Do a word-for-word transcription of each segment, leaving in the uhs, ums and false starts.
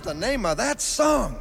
the name of that song?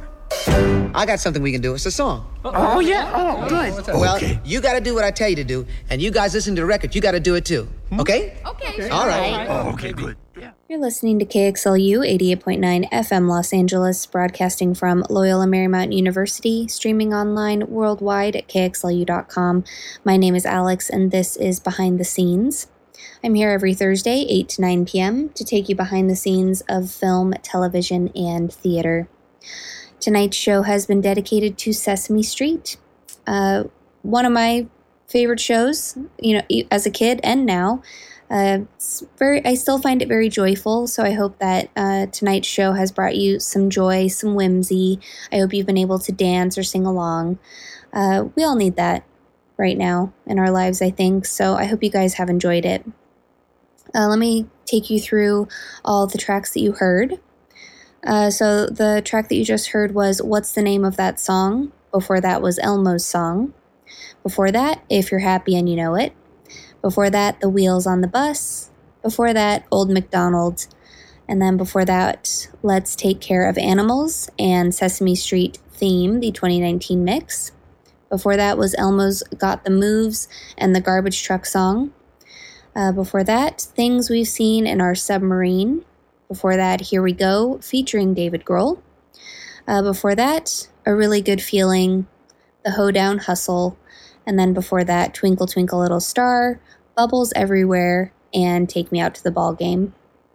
I got something we can do. It's a song. Oh, yeah? Oh, good. Well, Okay. you got to do what I tell you to do, and you guys listen to the record. You got to do it too. Okay? Okay. All right. Oh, okay, good. You're listening to K X L U eighty-eight point nine F M Los Angeles, broadcasting from Loyola Marymount University, streaming online worldwide at K X L U dot com. My name is Alex, and this is Behind the Scenes. I'm here every Thursday, eight to nine p.m., to take you behind the scenes of film, television, and theater. Tonight's show has been dedicated to Sesame Street, uh, one of my favorite shows, you know, as a kid and now. Uh, it's very, I still find it very joyful, so I hope that uh, tonight's show has brought you some joy, some whimsy. I hope you've been able to dance or sing along. Uh, we all need that right now in our lives, I think, so I hope you guys have enjoyed it. Uh, let me take you through all the tracks that you heard. Uh, so the track that you just heard was What's the Name of That Song? Before that was Elmo's Song. Before that, If You're Happy and You Know It. Before that, The Wheels on the Bus. Before that, Old MacDonald. And then before that, Let's Take Care of Animals and Sesame Street Theme, the twenty nineteen mix. Before that was Elmo's Got the Moves and the Garbage Truck Song. Uh, before that, Things We've Seen in Our Submarine. Before that, Here We Go, featuring David Grohl. Uh, before that, A Really Good Feeling, The Hoedown Hustle. And then before that, Twinkle Twinkle Little Star, Bubbles Everywhere, and Take Me Out to the Ball Game.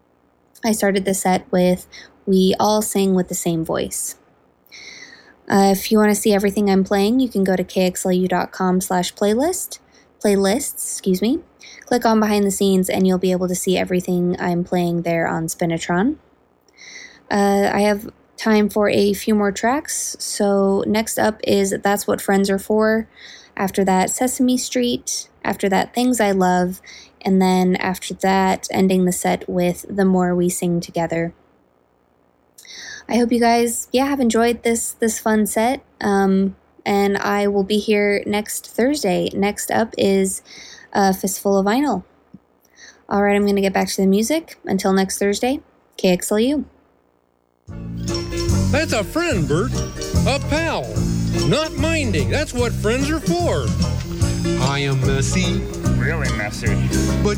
I started the set with We All Sing with the Same Voice. Uh, if you want to see everything I'm playing, you can go to kxlu.com slash playlist, playlists, excuse me. Click on Behind the Scenes and you'll be able to see everything I'm playing there on Spinatron. Uh, I have time for a few more tracks, so next up is That's What Friends Are For. After that, Sesame Street. After that, Things I Love. And then after that, ending the set with The More We Sing Together. I hope you guys, yeah, have enjoyed this this fun set. Um, and I will be here next Thursday. Next up is a Fistful of Vinyl. All right, I'm going to get back to the music. Until next Thursday, K X L U. That's a friend, Bert. A pal. Not minding. That's what friends are for. I am messy. Really messy. But